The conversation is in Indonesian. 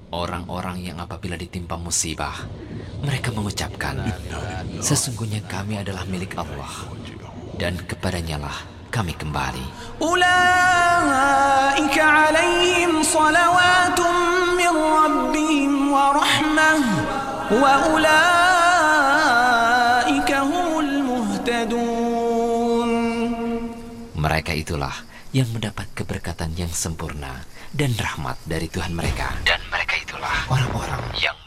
Orang-orang yang apabila ditimpa musibah, mereka mengucapkan, sesungguhnya kami adalah milik Allah, dan kepadanya lah kami kembali. Ulaika alaihim salawatun min rabbihim wa rahmah wa ulaika humul muhtadun. Mereka itulah yang mendapat keberkatan yang sempurna dan rahmat dari Tuhan mereka. Dan mereka itulah orang-orang yang